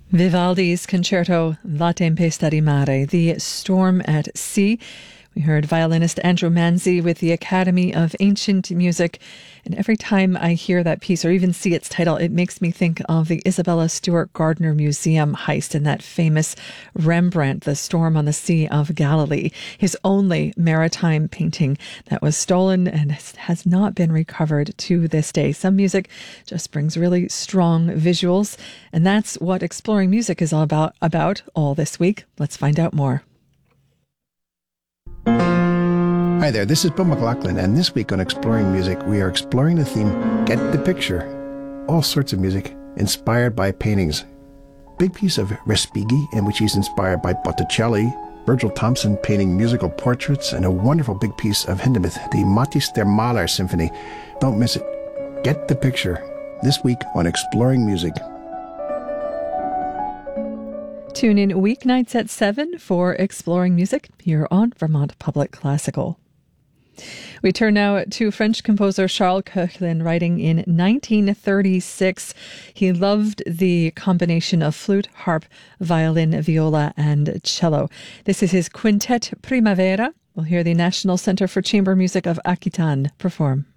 Vivaldi's Concerto La Tempesta di Mare, The Storm at Sea. We heard violinist Andrew Manzi with the Academy of Ancient Music. And every time I hear that piece or even see its title, it makes me think of the Isabella Stewart Gardner Museum heist in that famous Rembrandt, The Storm on the Sea of Galilee, his only maritime painting that was stolen and has not been recovered to this day. Some music just brings really strong visuals, and that's what Exploring Music is all about all this week. Let's find out more. Hi there, this is Bill McLaughlin, and this week on Exploring Music, we are exploring the theme, Get the Picture. All sorts of music inspired by paintings. Big piece of Respighi, in which he's inspired by Botticelli, Virgil Thomson painting musical portraits, and a wonderful big piece of Hindemith, the Matthäus der Maler Symphony. Don't miss it. Get the Picture, this week on Exploring Music. Tune in weeknights at 7 for Exploring Music here on Vermont Public Classical. We turn now to French composer Charles Koechlin, writing in 1936. He loved the combination of flute, harp, violin, viola, and cello. This is his Quintet Primavera. We'll hear the National Center for Chamber Music of Aquitaine perform.